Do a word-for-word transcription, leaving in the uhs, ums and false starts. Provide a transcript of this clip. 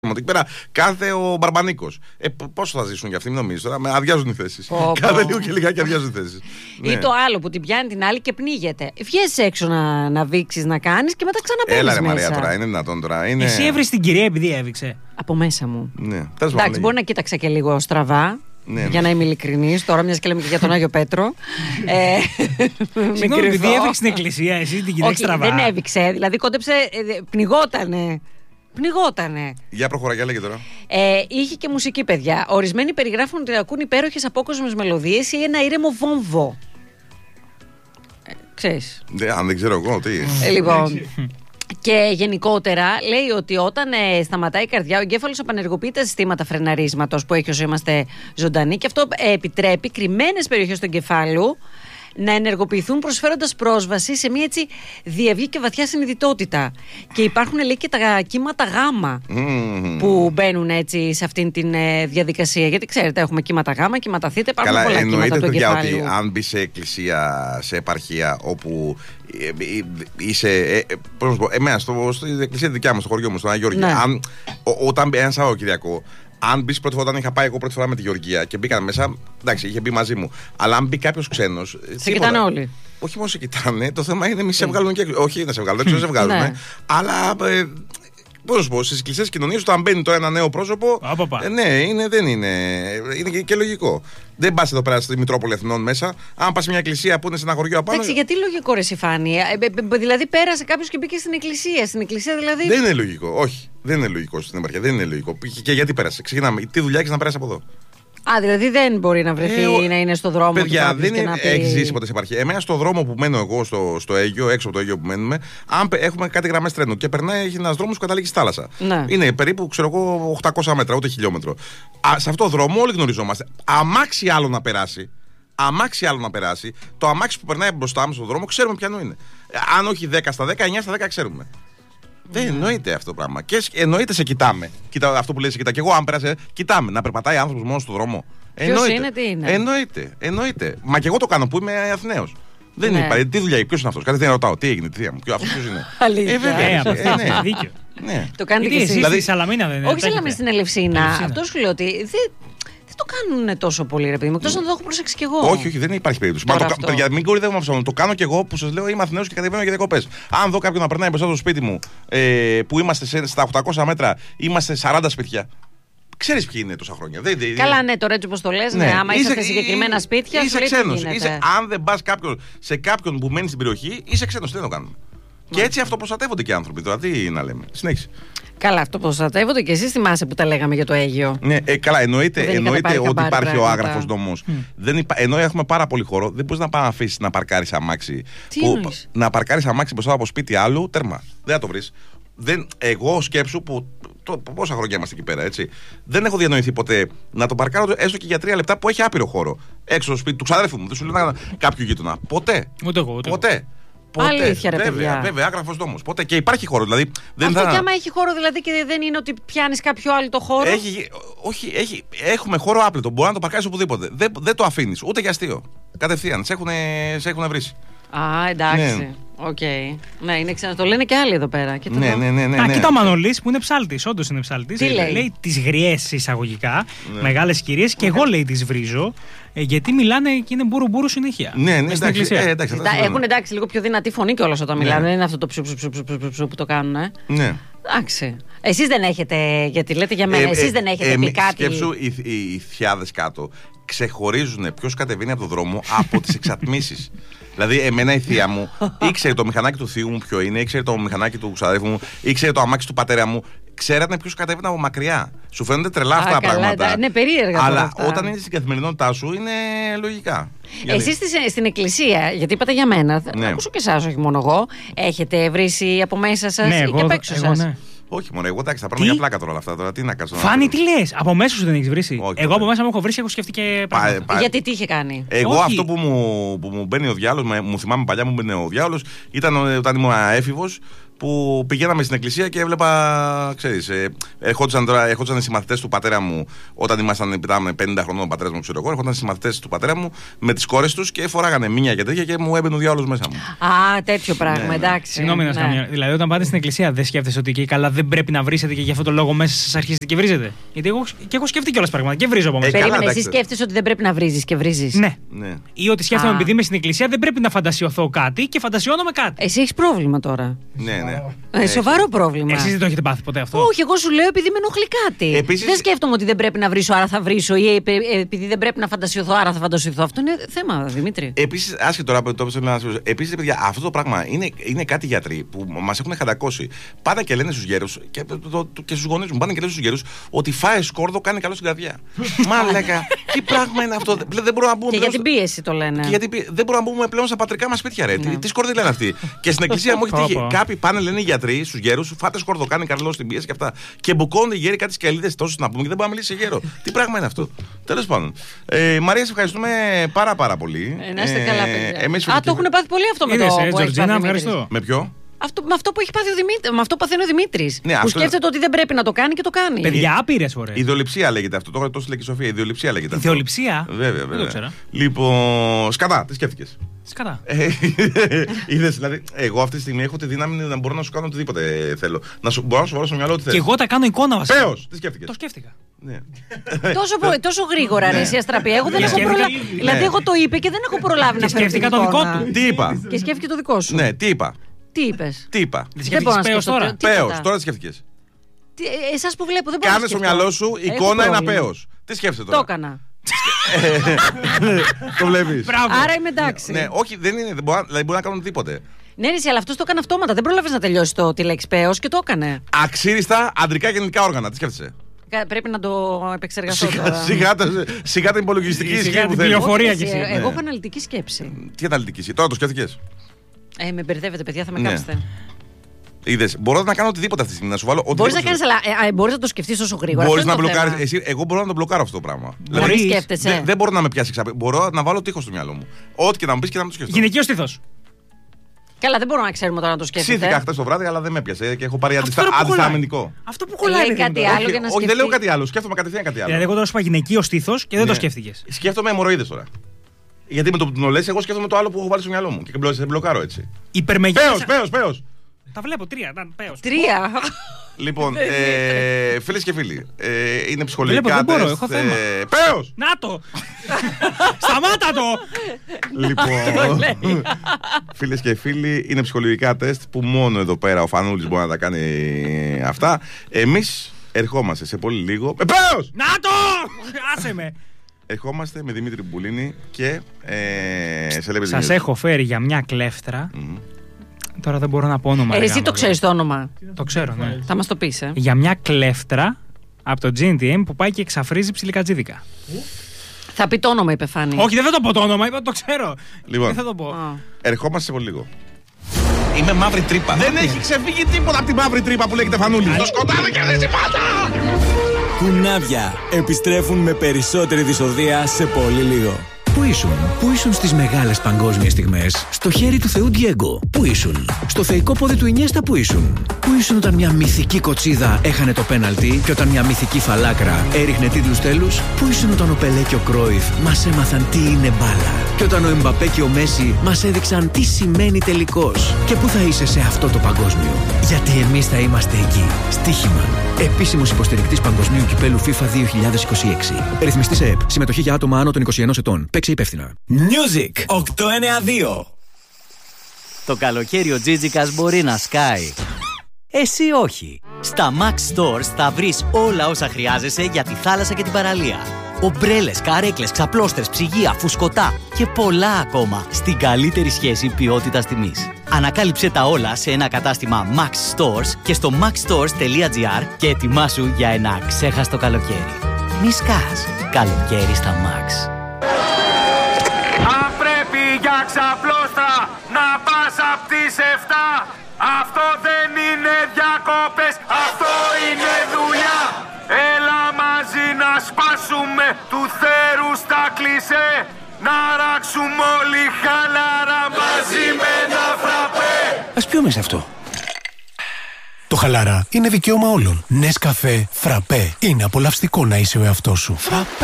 Εκεί πέρα κάθε ο Μπαρμπανίκος. Ε, πόσο θα ζήσουν για αυτοί, μην νομίζεις τώρα, με αδειάζουν οι θέσεις. Oh, κάθε oh. λίγο και λιγάκι αδειάζουν οι θέσεις. Ή ναι. το άλλο που την πιάνει την άλλη και πνίγεται. Βγες έξω να, να βήξεις, να κάνεις και μετά ξαναμπαίνεις. Έλα ρε μέσα. Μαρία τώρα, είναι δυνατόν τώρα. Είναι... Εσύ έβρεις την κυρία επειδή έβηξε. Από μέσα μου. Ναι. Εντάξει, μπορεί να κοίταξα και λίγο στραβά. Ναι, για να είμαι ειλικρινής, τώρα μιας και λέμε και για τον Άγιο Πέτρο. ε, Συγγνώμη, επειδή έβηξε την εκκλησία, εσύ την κοιτάξεις στραβά. Δεν έβηξε, δηλαδή κόντεψε, πνιγότανε. Πνιγότανε. Για προχωρά, για λέγε τώρα. Ε, είχε και μουσική, παιδιά. Ορισμένοι περιγράφουν ότι ακούν υπέροχες απόκοσμες μελωδίες ή ένα ήρεμο βόμβο. Ε, ξέρεις. Ναι, αν δεν ξέρω εγώ, τι. Ε, λοιπόν. Και γενικότερα λέει ότι όταν ε, σταματάει η καρδιά, ο εγκέφαλος απανεργοποιεί τα συστήματα φρεναρίσματος που έχει όσο είμαστε ζωντανοί και αυτό ε, επιτρέπει κρυμμένες περιοχές του εγκεφάλου να ενεργοποιηθούν προσφέροντας πρόσβαση σε μια έτσι διαυγή και βαθιά συνειδητότητα. Και υπάρχουν λέει και τα κύματα γάμα mm. που μπαίνουν έτσι σε αυτήν τη ε, διαδικασία. Γιατί ξέρετε, έχουμε κύματα γάμα, κύματα θήτα, υπάρχουν Καλά, πολλά κύματα του εγκεφάλου. Ότι αν μπει σε εκκλησία, σε επαρχία όπου ε, ε, είσαι. Ε, ε, πώς να σου πω, εμένα στο, στην εκκλησία δικιά μου, στο χωριό μου, στον Άγιο Γεώργιο, ναι. αν, ό, όταν ένα Σαββατοκύριακο. Αν μπει πρώτη φορά, όταν είχα πάει εγώ πρώτη φορά με τη Γεωργία και μπήκαν μέσα, εντάξει, είχε μπει μαζί μου. Αλλά αν μπει κάποιο ξένος. Σε κοιτάνε όλοι. Όχι μόνο σε κοιτάνε, το θέμα είναι μη σε βγάλουν και έξω. Όχι να σε βγάλουν, έξω δεν σε βγάλουν. Ναι. Αλλά. Ε, Πώς να σου πω, στις εκκλησίες κοινωνίες, όταν μπαίνει τώρα ένα νέο πρόσωπο. Απαπα. Ε, ναι, είναι, δεν είναι. Είναι και, και λογικό. Δεν πας εδώ πέρα στη Μητρόπολη Αθηνών μέσα. Αν πας σε μια εκκλησία που είναι σε ένα χωριό απάνω. Εντάξει, γιατί λογικό ρε Σιφάνη. Ε, ε, δηλαδή πέρασε κάποιος και μπήκε στην εκκλησία. Στην εκκλησία δηλαδή. Δεν είναι λογικό. Όχι. Δεν είναι λογικό στην επαρχία. Δεν είναι λογικό. Και, και γιατί πέρασε. Ξεκινάμε. Τι δουλειά έχεις να περάσει από εδώ. Α, δηλαδή δεν μπορεί να βρεθεί ή ε, να είναι στο δρόμο. Παιδιά, του δεν είναι, πει... έχει ζήσει ποτέ σε επαρχία. Εμένα στο δρόμο που μένω εγώ, στο, στο Αίγιο, έξω από το Αίγιο που μένουμε, αν έχουμε κάτι γραμμές τρένου και περνάει, έχει ένα δρόμο που καταλήγει στη θάλασσα. Ναι. Είναι περίπου, ξέρω εγώ, οκτακόσια μέτρα, ούτε χιλιόμετρο. Α, σε αυτό το δρόμο όλοι γνωριζόμαστε. Αμάξι άλλο να περάσει. Αμάξι άλλο να περάσει. Το αμάξι που περνάει μπροστά μου στον δρόμο ξέρουμε ποιανού είναι. Αν όχι δέκα στα δέκα, εννιά στα δέκα ξέρουμε. Δεν εννοείται αυτό το πράγμα. Και εννοείται σε κοιτάμε. Κοίτα αυτό που λέει, σε κοιτά. Και εγώ, αν περάσει, κοιτάμε να περπατάει άνθρωπο μόνο στον δρόμο. Ποιος είναι, τι είναι. Εννοείται, εννοείται. Μα και εγώ το κάνω που είμαι Αθηναίος. Δεν ναι. υπάρχει. Τι δουλειά, ποιος είναι αυτός. Κάτι δεν ρωτάω. Τι έγινε, τι θεία μου. Αυτό ποιος είναι. Αλήθεια. Ε, βέβαια. Ε, ε, ναι. Δίκιο. Ναι. Το κάνετε και εσείς. Δηλαδή, στη Σαλαμίνα δεν είναι. Όχι Σαλαμίνα, στην Ελευσίνα. Αυτό σου λέω ότι δεν. Δεν το κάνουν τόσο πολύ, ρε παιδί μου. Εκτός να το έχω προσέξει κι εγώ. Όχι, όχι, δεν υπάρχει περίπτωση. Μα το, παιδιά, μην κορυδεύουμε αυτό. Το κάνω κι εγώ που σας λέω είμαι Αθηναίος και κατεβαίνω για διακοπές. Αν δω κάποιον να περνάει μπροστά στο σπίτι μου ε, που είμαστε σε, στα οκτακόσια μέτρα, είμαστε σαράντα σπίτια. Ξέρεις ποιοι είναι τόσα χρόνια. Δεν, δεν, Καλά, ναι, τώρα έτσι όπως το λες, ναι. Ναι, άμα είσαι σε συγκεκριμένα σπίτια, είσαι ξένος. Είσαι, αν δεν πας σε κάποιον που μένει στην περιοχή, είσαι ξένος. Τι δεν το κάνουμε. Και έτσι αυτοπροστατεύονται και οι άνθρωποι. Τώρα τι να λέμε. Συνέχισε. Καλά, αυτό προστατεύονται και εσείς θυμάσαι που τα λέγαμε για το Αίγιο. Ναι, ε, καλά, εννοείται, εννοείται ότι υπάρχει ο άγραφος νόμος. Mm. Υπά... Ενώ έχουμε πάρα πολύ χώρο, δεν μπορείς να πάει να αφήσεις να παρκάρεις αμάξι. Τι που... Να παρκάρεις αμάξι μπροστά από σπίτι άλλου, τέρμα. Δεν θα το βρεις. Δεν... Εγώ σκέψου που. Το... Πόσα χρόνια είμαστε εκεί πέρα, έτσι. Δεν έχω διανοηθεί ποτέ να το παρκάρω έστω και για τρία λεπτά που έχει άπειρο χώρο. Έξω στο σπίτι του ξαδέρφου μου. Δεν σου λέω κάποιο γείτονα. Ποτέ. Ούτε εγώ, ούτε ποτέ. Ποτέ. Αλήθεια, ρε βέβαια, παιδιά. Βέβαια, άγραφος νόμος. Ποτέ. Και υπάρχει χώρο. Δηλαδή, δεν αυτό θα... κι άμα έχει χώρο, δηλαδή και δεν είναι ότι πιάνεις κάποιο άλλο το χώρο. Έχει, όχι, έχει, έχουμε χώρο άπλετο. Μπορεί να το παρκάρεις οπουδήποτε. Δεν, δεν το αφήνεις ούτε για αστείο. Κατευθείαν. Σε έχουν βρει. Α, εντάξει. Ναι. Okay. Ναι, είναι ξανά. Το λένε και άλλοι εδώ πέρα. Και το ναι, ναι, ναι, ναι, Α, ναι. κοίτα ο Μανολής που είναι ψάλτης. Όντως είναι ψάλτης. Τι λέει. Λέει τις γριές εισαγωγικά. Ναι. Μεγάλες κυρίες. Και εγώ λέει τις βρίζω. Ε, γιατί μιλάνε και είναι μπουρου μπουρου συνέχεια. Ναι, ναι, εντάξει. Ε, εντάξει Εντά, έχουν εντάξει λίγο πιο δυνατή φωνή κιόλας όταν ναι. μιλάνε. Δεν είναι αυτό το ψου ψου ψου ψου ψου ψου που το κάνουν. Ε. Ναι. Εντάξει. Εσείς δεν έχετε. Γιατί λέτε για μένα, ε, εσείς ε, δεν έχετε ε, πει κάτι. Σκέψου οι, οι, οι θιάδες κάτω ξεχωρίζουν ποιος κατεβαίνει από το δρόμο από τις εξατμίσεις. Δηλαδή, εμένα η θεία μου ήξερε το μηχανάκι του θείου μου ποιο είναι, ήξερε το μηχανάκι του ξαδέρφου μου, ήξερε το αμάξι του πατέρα μου. Ξέρατε ποιος κατέβαινε από μακριά. Σου φαίνονται τρελά αυτά τα πράγματα. Ναι, περίεργα. Αλλά αυτά. Όταν είναι στην καθημερινότητά σου είναι λογικά. Εσείς γιατί... στην εκκλησία, γιατί είπατε για μένα, ναι. θα ακούσω και εσάς, όχι μόνο εγώ, έχετε βρήσει από μέσα σας ναι, ή εγώ, και απ' έξω σας. Ναι. Όχι μόνο, εγώ εντάξει, θα παίρνω για πλάκα τώρα όλα αυτά. Τώρα, τι να κάνω. Φάνη, τι λες, από μέσα σου δεν έχεις βρει. Εγώ ποτέ. Από μέσα μου έχω βρει και έχω σκεφτεί και πράγματα. Πα, πα, γιατί τι είχε κάνει. Εγώ όχι. Αυτό που μου, που μου μπαίνει ο διάολος, μου θυμάμαι παλιά μου μπαίνει ο διάολος, ήταν όταν ήμουν έφηβος. που πηγαίναμε στην εκκλησία και έβλεπα, ξέρεις, ε, ερχόντουσαν τώρα, ερχόντουσαν οι συμμαθητές του πατέρα μου όταν ήμασταν πενήντα χρονών ο πατέρας μου, ξέρω εγώ, ερχόντουσαν οι συμμαθητές του πατέρα μου με τις κόρες τους και φοράγανε μίνια και τέτοια και μου έμπαινε ο διάολος μέσα μου. Α, τέτοιο πράγμα, ναι, εντάξει. Συγγνώμη να σκάμια. Δηλαδή, όταν πάτε στην εκκλησία, δεν σκέφτεσαι ότι εκεί καλά δεν πρέπει να βρίσετε και γι' αυτό το λόγο μέσα σας αρχίζετε και βρίζετε? Γιατί εγώ, και εγώ σκέφτηκα κιόλας πράγματα και βρίζω από μέσα. Περίμενε, εσύ σκέφτεσαι ότι δεν πρέπει να βρίζεις και βρίζεις? Ναι. ναι. Ή ότι σκέφτομαι επειδή είμαι στην εκκλησία δεν πρέπει να φαντασιωθώ κάτι και φαντασιώνομαι κάτι. Εσύ έχεις πρόβλημα τώρα. Ναι, ναι. Ε, σοβαρό πρόβλημα. Εσείς δεν το έχετε πάθει ποτέ αυτό? Όχι, εγώ σου λέω επειδή με ενοχλεί κάτι. Επίσης... Δεν σκέφτομαι ότι δεν πρέπει να βρίσω, άρα θα βρίσω, ή επειδή δεν πρέπει να φαντασιωθώ, άρα θα φαντασιωθώ. Αυτό είναι θέμα, Δημήτρη. Επίσης, άσχετο τώρα που το έπαιζε να σα πω. Επίσης, παιδιά, αυτό το πράγμα είναι, είναι κάτι γιατροί που μας έχουν χαντακώσει. Πάνε και λένε στους γέρους και, και στους γονείς μου, πάνε και λένε στους γέρους ότι φάε σκόρδο κάνει καλό στην καρδιά. Μα λέγα, τι πράγμα είναι αυτό. Δεν μπορούμε να μπούμε. Και για την πίεση το λένε. Και γιατί δεν μπορούμε να μπούμε πλέον στα πατρικά μας σπίτια, ρε. Τι σκόρδοι λένε αυτοί. Και στην εκκλησία μου έχει τύχει. Κάποιοι πάνε λένε οι γιατροί στους γέρους, φάτε σκόρδο κάνει καλό στην πίεση και αυτά. Και μπουκώνται οι γέροι κάτι σκελίδες τόσο να πούμε και δεν μπορεί να μιλήσει σε γέρο. Τι πράγμα είναι αυτό. Τέλος πάντων. Ε, Μαρία, σε ευχαριστούμε πάρα πάρα πολύ. Ε, να είστε καλά, παιδιά. Α, το έχουν πάθει πολύ αυτό με το Τζορτζίνα, ευχαριστώ. Με ποιο? Αυτό, με αυτό που έχει πάθει ο Δημήτρης, με αυτό που παθαίνει ο Δημήτρης. Ναι, που αυτό... σκέφτεται ότι δεν πρέπει να το κάνει και το κάνει. Παιδιά, άπειρες φορές. Ιδεολειψία λέγεται αυτό. Τώρα τόσο λέει και η Σοφία. Ιδεολειψία λέγεται αυτό. Ιδεολειψία. Βέβαια, βέβαια. Λοιπόν, σκατά, τι σκέφτηκες? Σκατά. Είδες, δηλαδή, εγώ αυτή τη στιγμή έχω τη δύναμη να μπορώ να σου κάνω οτιδήποτε θέλω. Να σου, μπορώ να σου βάλω στο μυαλό ό,τι θες. Και εγώ τα κάνω εικόνα βασικά. Πέος, τι σκέφτηκες? Το σκέφτηκα. Ναι. τόσο, προ, τόσο γρήγορα, ρε, εσύ αστραπή. Εγώ δεν έχω προλάβει. Δηλαδή, εγώ το είπε και δεν έχω προλάβει να φέρω. Σκέφτηκα το δικό του. Τι είπα? Και σκέφτηκε το δικό σου. Ναι, τι είπα? Τι είπες? Τι είπα? Δεν μπορώ να σκεφτώ τώρα. Πέος, τώρα τι σκέφτηκες? Εσάς που βλέπω δεν μπορώ να σκεφτώ. Κάνε στο μυαλό σου εικόνα ένα πέος. Τι σκέφτεσαι τώρα? Το έκανα. Το βλέπεις? Άρα είμαι εντάξει. Ναι, όχι, δεν είναι. Δηλαδή μπορεί να κάνουν τίποτε. Ναι, ναι, αλλά αυτό το έκανε αυτόματα. Δεν πρόλαβε να τελειώσει το τη λέξη πέος και το έκανε. Αξίριστα αντρικά γεννητικά όργανα. Τι σκέφτεσαι? Πρέπει να το επεξεργαστώ. Σιγά την υπολογιστική ισχύ που θέλει. Πληροφορία κι εσύ. Εγώ έχω αναλυτική σκέψη. Τι αναλυτική σκέψη? Τώρα το σκέφτηκες? Ε, με μπερδεύετε, παιδιά, θα με κάψετε. Είδες, μπορώ να κάνω οτιδήποτε αυτή τη στιγμή, να σου βάλω ό,τι. Μπορείς να κάνεις, αλλά ε, μπορείς να το σκεφτείς τόσο γρήγορα. Μπορείς να μπλοκάρεις. Εσύ, εγώ μπορώ να το μπλοκάρω αυτό το πράγμα. Δηλαδή, σκέφτεσαι. Δεν, δεν μπορώ να με πιάσει ξαπέ. Μπορώ να βάλω τείχο στο μυαλό μου. Ό,τι και να μου πεις και να μην το σκεφτώ. Γυναικείο στήθος. Καλά, δεν μπορούμε να ξέρουμε τώρα να το σκέφτεσαι. Ψήθηκα χθες το βράδυ, αλλά δεν με πιάσε και έχω πάρει αντισταμινικό. Αυτό που κολλάει. Λέει κάτι άλλο για να σκεφτεί. Όχι, δεν λέω κάτι άλλο. Σκέφτομαι κατευθείαν κάτι άλλο. Δηλαδή, εγώ τώρα σου είπα γυναικείο στήθος και δεν το σκέφτηκες. Σκέφτομαι αιμορροίδες τώρα. Γιατί με το που την ολές, εγώ σκέφτομαι το άλλο που έχω βάλει στο μυαλό μου και σε μπλοκάρω έτσι. Υπερμεγέθυνση. Πέος, πέος, πέος. Τα βλέπω, τρία. Πέος. Τρία. Λοιπόν, ε, φίλες και φίλοι, ε, είναι ψυχολογικά. Δεν μπορώ, έχω θέμα. Ε, πέος! Να το! Σταμάτα το! Λοιπόν, φίλες και φίλοι, είναι ψυχολογικά τεστ που μόνο εδώ πέρα ο Φανούλης μπορεί να τα κάνει αυτά. Εμείς ερχόμαστε σε πολύ λίγο. Ε, πέος! Να το! Άσε με! Ερχόμαστε με Δημήτρη Μπουλίνη και ε, σε Σας έχω φέρει για μια κλέφτρα. Mm-hmm. Τώρα δεν μπορώ να πω όνομα. Ε, εσύ το ξέρεις το όνομα. Το ξέρω, ναι. Θα μας το πεις, ε. Για μια κλέφτρα από το τζι εν τι εμ που πάει και εξαφρίζει ψιλικατζίδικα. Θα πει το όνομα, είπε Φάνη. Όχι, δεν θα το πω το όνομα, είπα το ξέρω. Λοιπόν, δεν θα το πω. Oh. Ερχόμαστε σε πολύ λίγο. Είμαι μαύρη τρύπα. Δεν έχει ξεφύγει τίποτα από τη μαύρη τρύπα που λέγεται Φανούλη. Το σκοτάδι κερδίζει πάντα! Κουνάβια επιστρέφουν με περισσότερη δυσοδεία σε πολύ λίγο. Πού ήσουν, πού ήσουν στις μεγάλες παγκόσμιες στιγμές? Στο χέρι του Θεού Ντιέγκο. Πού ήσουν? Στο θεϊκό πόδι του Ινιέστα. Πού ήσουν? Πού ήσουν όταν μια μυθική κοτσίδα έχανε το πέναλτι και όταν μια μυθική φαλάκρα έριχνε τίτλους τέλους? Πού ήσουν όταν ο Πελέ και ο Κρόιφ μας έμαθαν τι είναι μπάλα? Και όταν ο Εμπαπέ και ο Μέση μας έδειξαν τι σημαίνει τελικός? Και πού θα είσαι σε αυτό το παγκόσμιο? Γιατί εμείς θα είμαστε εκεί. Στοίχημα. Επίσημος υποστηρικτής Παγκοσμίου Κυπέλου FIFA δύο χιλιάδες είκοσι έξι. Ρυθμιστή σε ΕΕΠ. Συμμετοχή για άτομα άνω των είκοσι ενός ετών. Παίξε υπεύθυνα. Music οκτακόσια ενενήντα δύο. Το καλοκαίρι ο Τζίτζικας μπορεί να σκάει. Εσύ όχι. Στα Max Stores θα βρεις όλα όσα χρειάζεσαι για τη θάλασσα και την παραλία. Ομπρέλες, καρέκλες, ξαπλώστρες, ψυγεία, φουσκωτά και πολλά ακόμα στην καλύτερη σχέση ποιότητας τιμής. Ανακάλυψε τα όλα σε ένα κατάστημα Max Stores και στο maxstores τελεία gr και ετοιμάσου για ένα ξέχαστο καλοκαίρι. Μη σκάς. Καλοκαίρι στα Max. Αν πρέπει για ξαπλώστρα να πας απ' τις εφτά, αυτό δεν είναι διακόπες, αυτό είναι δουλειά. Έλα μαζί να σπάσουμε του θέρου στα κλισέ, να ράξουμε όλοι χαλαρά μαζί με ένα φραπέ. Ας πιούμε σε αυτό. χαλαρά είναι δικαίωμα όλων. Νεσκαφέ, φραπέ. Είναι απολαυστικό να είσαι ο εαυτός σου. Φραπέ.